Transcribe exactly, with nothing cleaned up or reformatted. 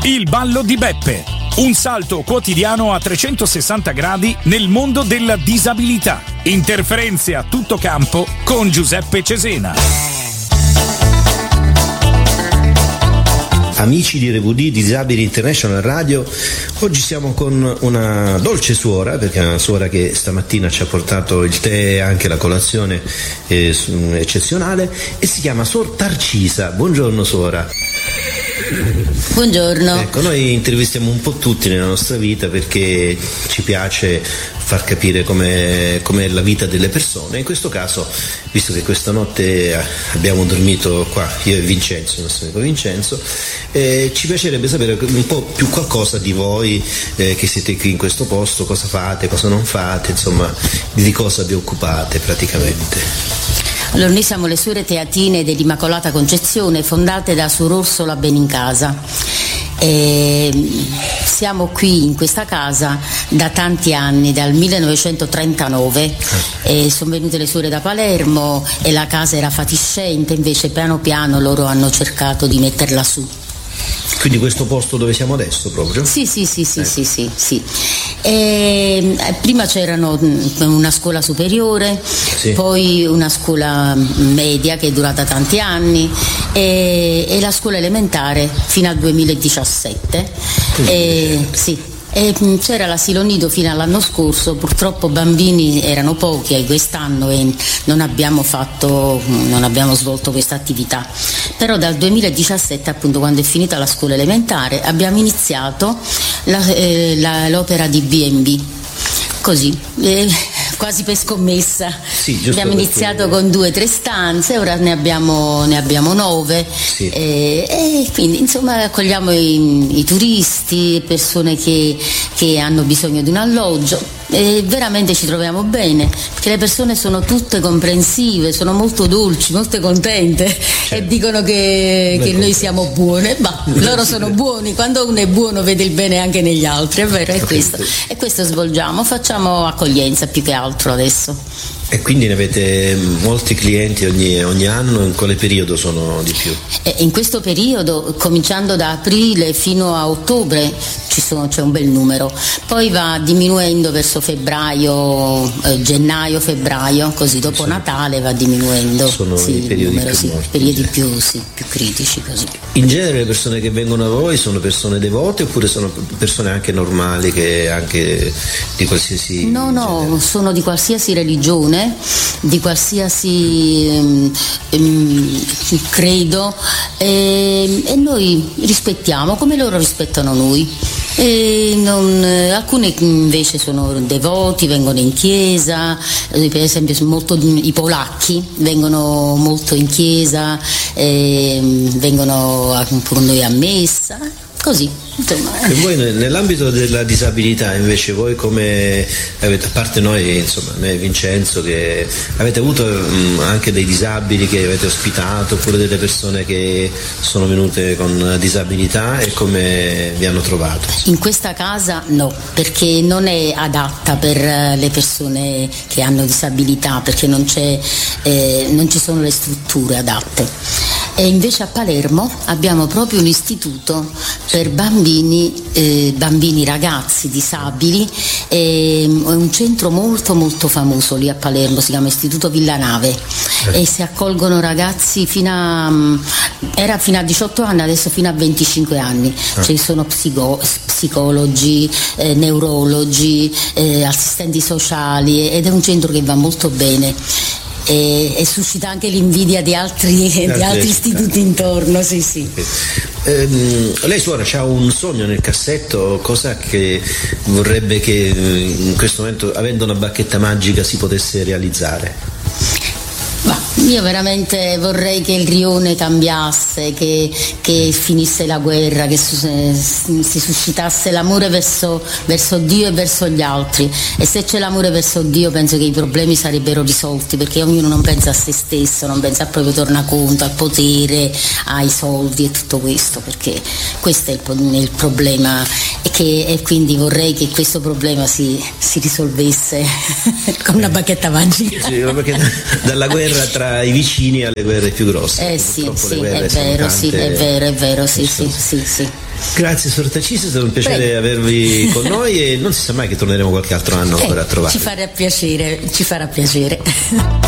Il ballo di Beppe, un salto quotidiano a trecentosessanta gradi nel mondo della disabilità. Interferenze a tutto campo con Giuseppe Cesena. Amici di R V D Disabili International Radio, oggi siamo con una dolce suora, perché è una suora che stamattina ci ha portato il tè e anche la colazione eh, eccezionale, e si chiama Suor Tarcisa. Buongiorno suora. Buongiorno. Ecco, noi intervistiamo un po' tutti nella nostra vita perché ci piace far capire com'è, com'è la vita delle persone. In questo caso, visto che questa notte abbiamo dormito qua, io e Vincenzo, il nostro amico Vincenzo, eh, ci piacerebbe sapere un po' più qualcosa di voi eh, che siete qui in questo posto, cosa fate, cosa non fate, insomma, di cosa vi occupate praticamente. Allora, noi siamo le Suore Teatine dell'Immacolata Concezione, fondate da Suor Orsola Benincasa. E siamo qui in questa casa da tanti anni, dal millenovecentotrentanove, e sono venute le suore da Palermo e la casa era fatiscente, invece piano piano loro hanno cercato di metterla su. Quindi questo posto dove siamo adesso proprio? Sì, sì, sì, sì, ecco. sì, sì, sì. E, prima c'erano una scuola superiore, sì. Poi una scuola media che è durata tanti anni e, e la scuola elementare fino al duemiladiciassette. E, sì. E c'era l'asilo nido fino all'anno scorso, purtroppo bambini erano pochi quest'anno e non abbiamo fatto, non abbiamo svolto questa attività. Però dal duemiladiciassette, appunto, quando è finita la scuola elementare, abbiamo iniziato la, eh, la, l'opera di B and B, così, eh, quasi per scommessa. Sì, abbiamo iniziato perché... con due o tre stanze, ora ne abbiamo, ne abbiamo nove, sì. e, e quindi insomma accogliamo i, i turisti, persone che, che hanno bisogno di un alloggio. E veramente ci troviamo bene perché le persone sono tutte comprensive, sono molto dolci, molto contente, certo. E dicono che, che noi siamo buone, ma loro sono buoni, quando uno è buono vede il bene anche negli altri, è vero, è questo, e questo svolgiamo, facciamo accoglienza più che altro adesso. E quindi ne avete molti clienti ogni, ogni anno? In quale periodo sono di più? Eh, in questo periodo, cominciando da aprile fino a ottobre, ci sono, c'è un bel numero, poi va diminuendo verso febbraio, eh, gennaio, febbraio, così dopo sì. Natale va diminuendo. Sono sì, i periodi, numero, più, sì, morti, periodi più, sì, più critici così. In genere le persone che vengono a voi sono persone devote oppure sono persone anche normali, che anche di qualsiasi No, no, genere? Sono di qualsiasi religione, di qualsiasi um, um, credo, e, e noi rispettiamo come loro rispettano noi. E non, alcuni invece sono devoti, vengono in chiesa, per esempio molto, i polacchi vengono molto in chiesa, e vengono con noi a messa, così insomma. E voi nell'ambito della disabilità invece, voi come avete, a parte noi, insomma, me e Vincenzo, che avete avuto mh, anche dei disabili che avete ospitato, oppure delle persone che sono venute con disabilità, e come vi hanno trovato? In questa casa no, perché non è adatta per le persone che hanno disabilità, perché non c'è, eh, non ci sono le strutture adatte. E invece a Palermo abbiamo proprio un istituto per bambini, eh, bambini ragazzi disabili, è un centro molto molto famoso lì a Palermo, si chiama Istituto Villanave, eh. E si accolgono ragazzi fino a, era fino a diciotto anni, adesso fino a venticinque anni, eh. Ci sono psico, psicologi, eh, neurologi, eh, assistenti sociali, ed è un centro che va molto bene. E, e suscita anche l'invidia di altri, di altri istituti intorno, sì, sì. Ehm, lei suora c'ha un sogno nel cassetto, cosa che vorrebbe che in questo momento, avendo una bacchetta magica, si potesse realizzare? Ma io veramente vorrei che il rione cambiasse, che, che finisse la guerra, che su, si suscitasse l'amore verso, verso Dio e verso gli altri, e se c'è l'amore verso Dio penso che i problemi sarebbero risolti, perché ognuno non pensa a se stesso, non pensa al proprio tornaconto, al potere, ai soldi e tutto questo, perché questo è il, il problema, e, che, e quindi vorrei che questo problema si, si risolvesse con una bacchetta magica. Sì, perché dalla guerra tra dai vicini alle guerre più grosse. Eh sì, sì, è vero, sì, è vero, è vero, sì, sì, sì, sì. Grazie Sor Tacis, è stato un piacere Prego. avervi con noi e non si sa mai che torneremo qualche altro anno eh, ancora a trovarvi. Ci farà piacere, ci farà piacere.